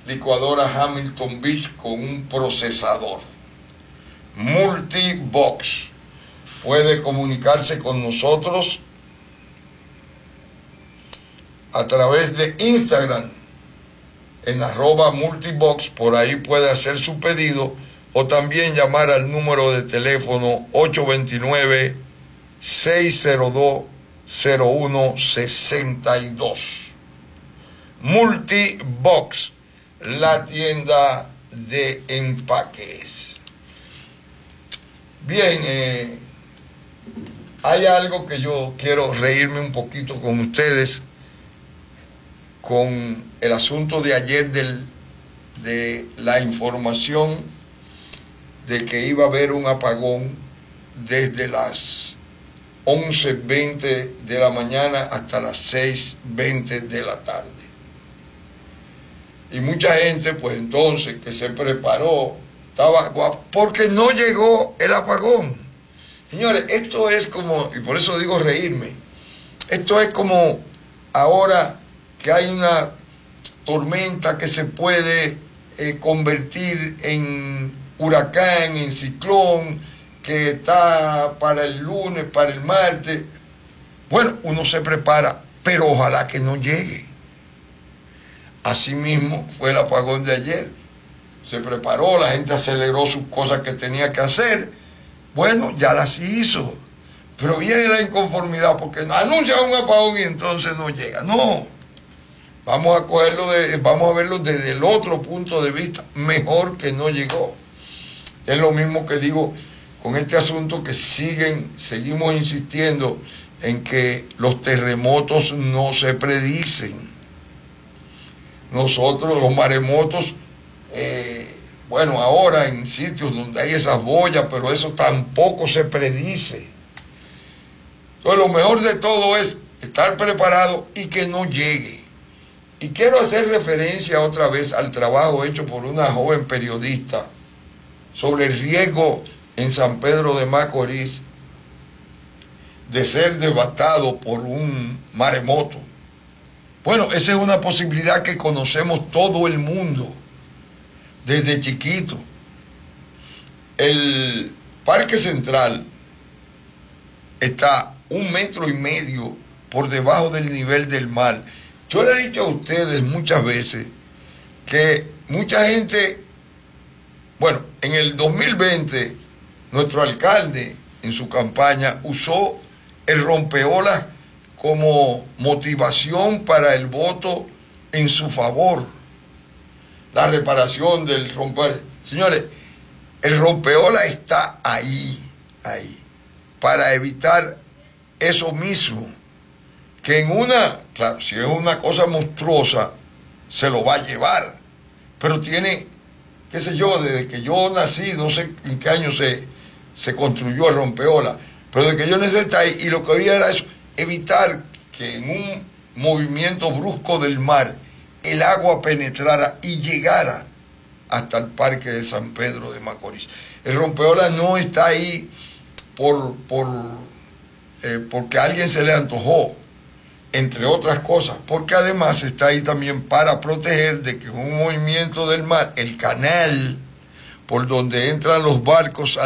licuadora Hamilton Beach con un procesador Multibox. Puede comunicarse con nosotros a través de Instagram en @multibox. Por ahí puede hacer su pedido o también llamar al número de teléfono 829-602-0162. Multibox, la tienda de empaques. Bien, hay algo que yo quiero reírme un poquito con ustedes con el asunto de ayer de la información de que iba a haber un apagón desde las 11:20 de la mañana hasta las 6:20 de la tarde. Y mucha gente, pues entonces, que se preparó, estaba guapo, porque no llegó el apagón. Señores, esto es como, y por eso digo reírme, esto es como ahora que hay una tormenta que se puede convertir en huracán, en ciclón, que está para el lunes, para el martes. Bueno, uno se prepara, pero ojalá que no llegue. Así mismo fue el apagón de ayer. Se preparó, la gente aceleró sus cosas que tenía que hacer. Bueno, ya las hizo. Pero viene la inconformidad porque anuncia un apagón y entonces no llega. No. Vamos a verlo desde el otro punto de vista. Mejor que no llegó. Es lo mismo que digo con este asunto que seguimos insistiendo en que los terremotos no se predicen. Nosotros, los maremotos, bueno, ahora en sitios donde hay esas boyas, pero eso tampoco se predice. Entonces, lo mejor de todo es estar preparado y que no llegue. Y quiero hacer referencia otra vez al trabajo hecho por una joven periodista sobre el riesgo en San Pedro de Macorís de ser devastado por un maremoto. Bueno, esa es una posibilidad que conocemos todo el mundo, desde chiquito. El Parque Central está 1,5 metros por debajo del nivel del mar. Yo le he dicho a ustedes muchas veces que mucha gente, bueno, en el 2020, nuestro alcalde en su campaña usó el rompeolas como motivación para el voto en su favor. La reparación del rompeolas. Señores, el rompeolas está ahí, para evitar eso mismo. Que claro, si es una cosa monstruosa, se lo va a llevar. Pero tiene, qué sé yo, desde que yo nací, no sé en qué año se construyó el rompeolas, pero desde que yo nací está ahí, y lo que había era eso, evitar que en un movimiento brusco del mar el agua penetrara y llegara hasta el Parque de San Pedro de Macorís. El rompeolas no está ahí porque a alguien se le antojó, entre otras cosas, porque además está ahí también para proteger de que un movimiento del mar, el canal por donde entran los barcos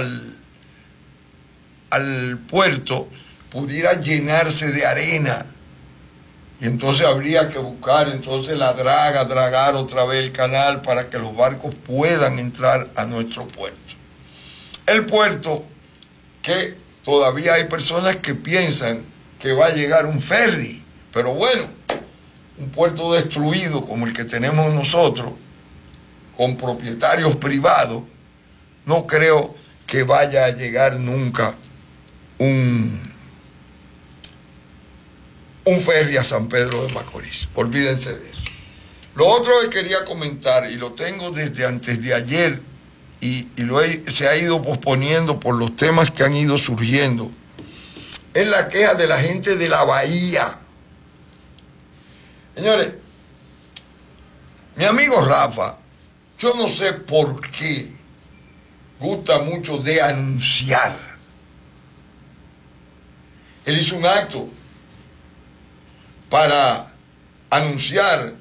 al puerto, pudiera llenarse de arena. Y entonces habría que buscar dragar otra vez el canal para que los barcos puedan entrar a nuestro puerto. El puerto que todavía hay personas que piensan que va a llegar un ferry, pero bueno, un puerto destruido como el que tenemos nosotros, con propietarios privados, no creo que vaya a llegar nunca un ferry a San Pedro de Macorís. Olvídense de eso. Lo otro que quería comentar, y lo tengo desde antes de ayer, y se ha ido posponiendo por los temas que han ido surgiendo, es la queja de la gente de la Bahía. Señores, mi amigo Rafa, yo no sé por qué gusta mucho de anunciar. Él hizo un acto para anunciar